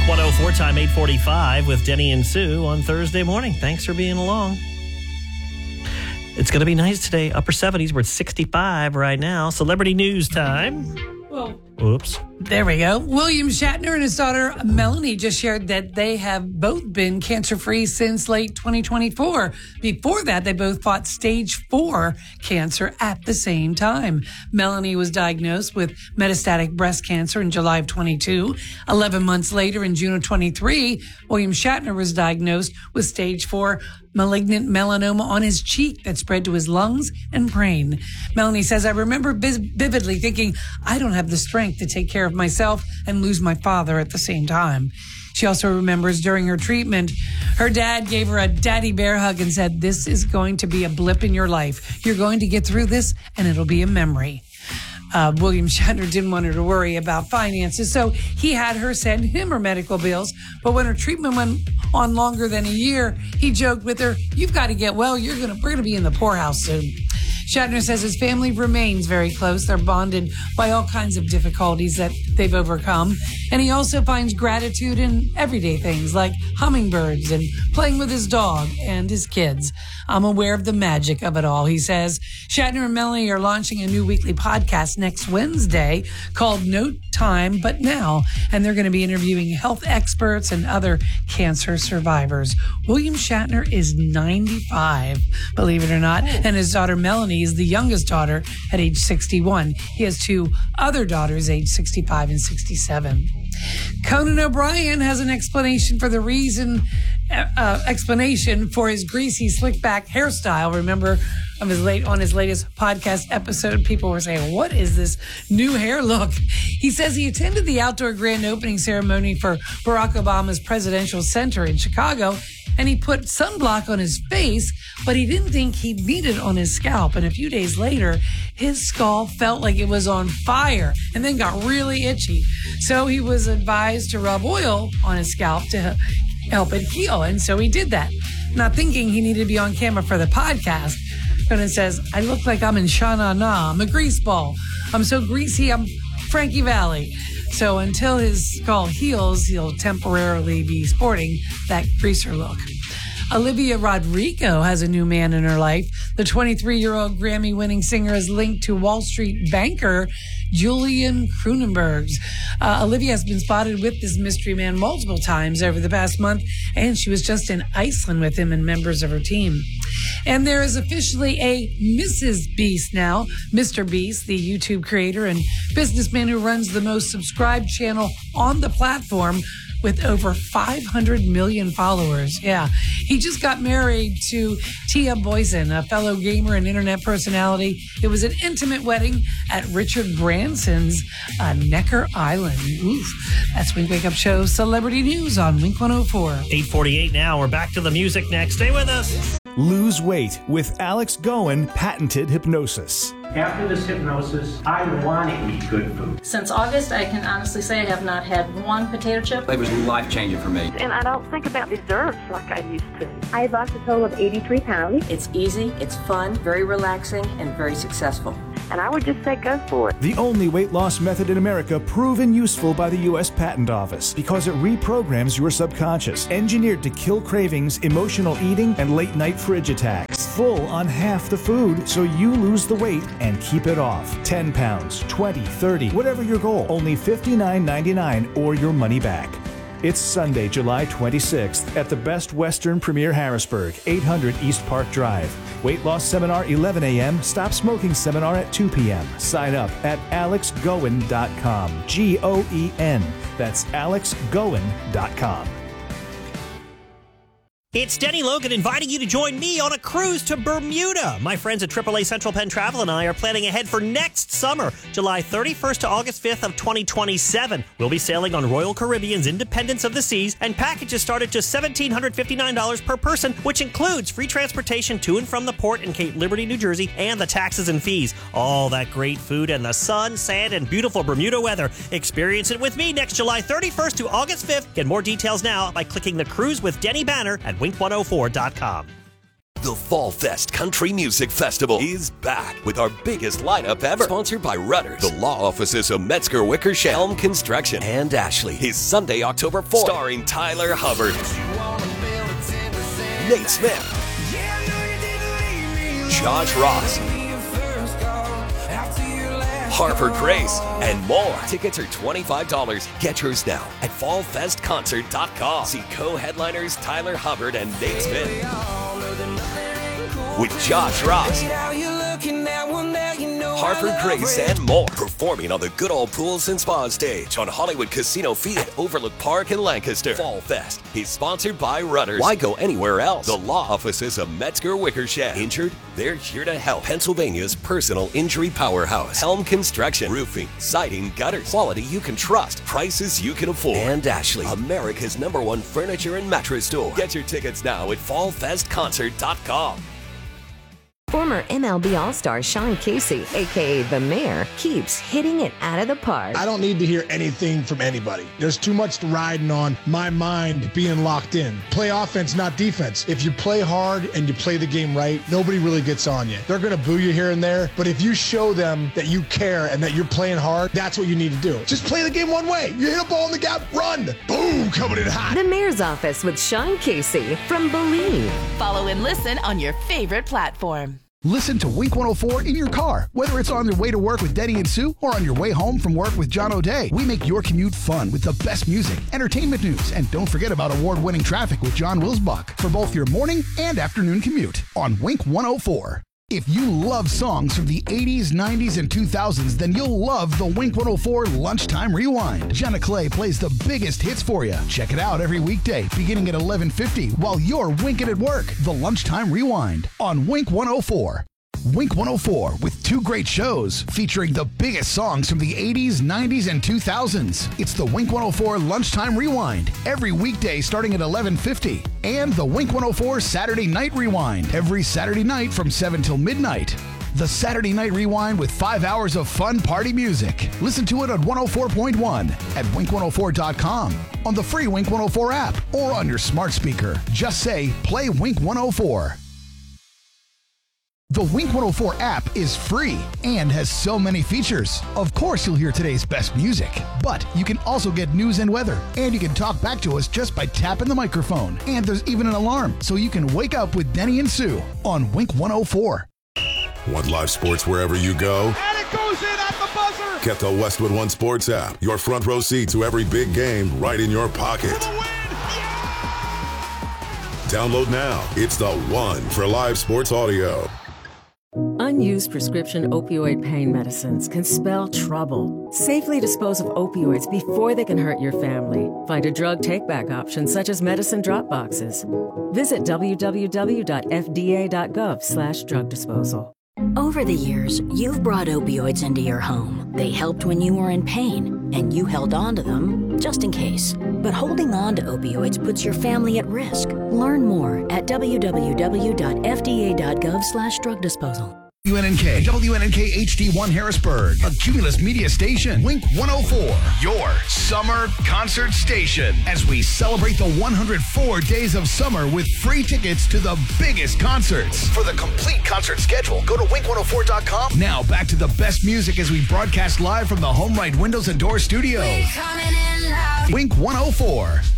104 time 8:45 with Denny and Sue on Thursday morning. Thanks for being along. It's going to be nice today. Upper 70s. We're at 65 right now. Celebrity news time. Well, oops. There we go. William Shatner and his daughter Melanie just shared that they have both been cancer-free since late 2024. Before that, they both fought stage 4 cancer at the same time. Melanie was diagnosed with metastatic breast cancer in July of 22. 11 months later, in June of 23, William Shatner was diagnosed with stage 4 malignant melanoma on his cheek that spread to his lungs and brain. Melanie says, I remember vividly thinking, I don't have the strength to take care of myself and lose my father at the same time. She also remembers during her treatment, her dad gave her a daddy bear hug and said, this is going to be a blip in your life. You're going to get through this and it'll be a memory. William Shatner didn't want her to worry about finances, so he had her send him her medical bills. But when her treatment went on longer than a year, he joked with her, you've got to get well. We're going to be in the poorhouse soon. Shatner says his family remains very close. They're bonded by all kinds of difficulties that they've overcome. And he also finds gratitude in everyday things like hummingbirds and playing with his dog and his kids. I'm aware of the magic of it all, he says. Shatner and Melanie are launching a new weekly podcast next Wednesday called No Time But Now. And they're going to be interviewing health experts and other cancer survivors. William Shatner is 95, believe it or not. And his daughter Melanie is the youngest daughter at age 61. He has 2 other daughters, age 65 and 67. Conan O'Brien has an explanation for his greasy slick back hairstyle. Remember on his latest podcast episode, people were saying, what is this new hair look? He says he attended the outdoor grand opening ceremony for Barack Obama's presidential center in Chicago, and he put sunblock on his face, but he didn't think he'd need it on his scalp. And a few days later, his skull felt like it was on fire and then got really itchy. So he was advised to rub oil on his scalp to help it heal. And so he did that, not thinking he needed to be on camera for the podcast. Conan says, I look like I'm in Sha-Na-Na. I'm a grease ball. I'm so greasy, I'm Frankie Valli. So until his skull heals, he'll temporarily be sporting that greaser look. Olivia Rodrigo has a new man in her life. The 23-year-old Grammy-winning singer is linked to Wall Street banker Julian Kronenberg. Olivia has been spotted with this mystery man multiple times over the past month, and she was just in Iceland with him and members of her team. And there is officially a Mrs. Beast now. Mr. Beast, the YouTube creator and businessman who runs the most subscribed channel on the platform with over 500 million followers. Yeah. He just got married to Tia Boysen, a fellow gamer and internet personality. It was an intimate wedding at Richard Branson's Necker Island. Oof. That's Wink Wake Up Show Celebrity News on Wink 104. 8:48 now. We're back to the music next. Stay with us. Lose weight with Alex Goen patented hypnosis. After this hypnosis, I want to eat good food. Since August, I can honestly say I have not had one potato chip. It was life-changing for me. And I don't think about desserts like I used to. I lost a total of 83 pounds. It's easy, it's fun, very relaxing, and very successful. And I would just say go for it. The only weight loss method in America proven useful by the U.S. Patent Office because it reprograms your subconscious. Engineered to kill cravings, emotional eating, and late-night fridge attacks. Full on half the food so you lose the weight and keep it off. 10 pounds, 20, 30, whatever your goal. Only $59.99 or your money back. It's Sunday, July 26th at the Best Western Premier Harrisburg, 800 East Park Drive. Weight loss seminar 11 a.m., stop smoking seminar at 2 p.m. Sign up at alexgoen.com. G-O-E-N. That's alexgoen.com. It's Denny Logan inviting you to join me on a cruise to Bermuda. My friends at AAA Central Penn Travel and I are planning ahead for next summer, July 31st to August 5th of 2027. We'll be sailing on Royal Caribbean's Independence of the Seas, and packages start at just $1,759 per person, which includes free transportation to and from the port in Cape Liberty, New Jersey, and the taxes and fees. All that great food and the sun, sand, and beautiful Bermuda weather. Experience it with me next July 31st to August 5th. Get more details now by clicking the Cruise with Denny banner at wink104.com. The Fall Fest Country Music Festival is back with our biggest lineup ever. Sponsored by Rudders, the law offices of Metzger Wickersham, Helm Construction, and Ashley. Is Sunday, October 4th. Starring Tyler Hubbard, Nate Smith, Josh Ross, Harper Grace, and more. Tickets are $25. Get yours now at fallfestconcert.com. See co-headliners Tyler Hubbard and Nate Smith with Josh Ross, Harper Grace, and more. Performing on the Good Old Pools and Spa stage on Hollywood Casino Field at Overlook Park in Lancaster. Fall Fest is sponsored by Rudders. Why go anywhere else? The law offices of Metzger Wickersham. Injured? They're here to help. Pennsylvania's personal injury powerhouse. Helm Construction. Roofing, siding, gutters. Quality you can trust. Prices you can afford. And Ashley, America's #1 furniture and mattress store. Get your tickets now at fallfestconcert.com. Former MLB All-Star Sean Casey, a.k.a. The Mayor, keeps hitting it out of the park. I don't need to hear anything from anybody. There's too much riding on my mind being locked in. Play offense, not defense. If you play hard and you play the game right, nobody really gets on you. They're going to boo you here and there, but if you show them that you care and that you're playing hard, that's what you need to do. Just play the game one way. You hit a ball in the gap, run. Boom, coming in hot. The Mayor's Office with Sean Casey from Believe. Follow and listen on your favorite platform. Listen to Wink 104 in your car, whether it's on your way to work with Denny and Sue or on your way home from work with John O'Day. We make your commute fun with the best music, entertainment news, and don't forget about award-winning traffic with John Wilsbach for both your morning and afternoon commute on Wink 104. If you love songs from the 80s, 90s, and 2000s, then you'll love the Wink 104 Lunchtime Rewind. Jenna Clay plays the biggest hits for you. Check it out every weekday, beginning at 11:50, while you're winking at work. The Lunchtime Rewind on Wink 104. Wink 104 with two great shows featuring the biggest songs from the 80s, 90s, and 2000s. It's the Wink 104 Lunchtime Rewind every weekday starting at 11:50 and the Wink 104 Saturday Night Rewind every Saturday night from 7 till midnight. The Saturday Night Rewind with 5 hours of fun party music. Listen to it on 104.1 at wink104.com, on the free Wink 104 app, or on your smart speaker. Just say, play Wink 104. The Wink 104 app is free and has so many features. Of course, you'll hear today's best music, but you can also get news and weather, and you can talk back to us just by tapping the microphone. And there's even an alarm, so you can wake up with Denny and Sue on Wink 104. Want live sports wherever you go? And it goes in at the buzzer! Get the Westwood One Sports app. Your front row seat to every big game right in your pocket. Download now. It's the one for live sports audio. Unused prescription opioid pain medicines can spell trouble. Safely dispose of opioids before they can hurt your family. Find a drug take-back option such as medicine drop boxes. Visit www.fda.gov/drug disposal. Over the years, you've brought opioids into your home. They helped when you were in pain, and you held on to them just in case. But holding on to opioids puts your family at risk. Learn more at www.fda.gov/drug disposal. WNNK, WNNK HD1 Harrisburg, a Cumulus Media station, Wink 104, your summer concert station. As we celebrate the 104 days of summer with free tickets to the biggest concerts. For the complete concert schedule, go to wink104.com. Now back to the best music as we broadcast live from the Home Right Windows and Door studio. Wink 104.